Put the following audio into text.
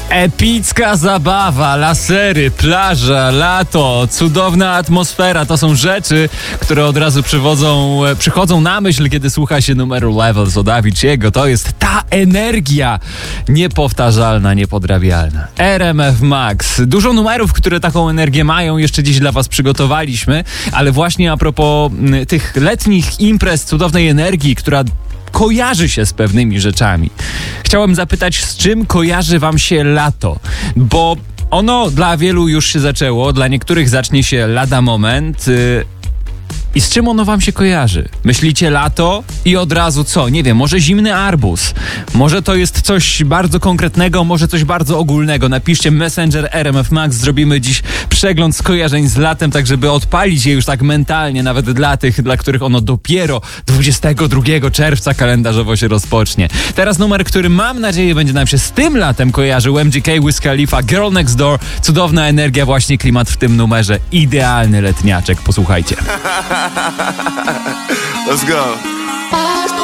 Epicka zabawa, lasery, plaża, lato, cudowna atmosfera to są rzeczy, które od razu przychodzą na myśl, kiedy słucha się numeru Levels od Avicii'ego. To jest ta energia niepowtarzalna, niepodrabialna. RMF Max. Dużo numerów, które taką energię mają, jeszcze dziś dla was przygotowaliśmy, ale właśnie a propos tych letnich imprez, cudownej energii, która kojarzy się z pewnymi rzeczami. Chciałem zapytać, z czym kojarzy wam się lato? Bo ono dla wielu już się zaczęło, dla niektórych zacznie się lada moment. I z czym ono wam się kojarzy? Myślicie lato i od razu co? Nie wiem, może zimny arbuz. Może to jest coś bardzo konkretnego, może coś bardzo ogólnego. Napiszcie Messenger RMF Max, zrobimy dziś przegląd skojarzeń z latem, tak żeby odpalić je już tak mentalnie, nawet dla tych, dla których ono dopiero 22 czerwca kalendarzowo się rozpocznie. Teraz numer, który mam nadzieję będzie nam się z tym latem kojarzył. MGK, Wiz Khalifa, Girl Next Door. Cudowna energia, właśnie klimat w tym numerze. Idealny letniaczek. Posłuchajcie. Let's go.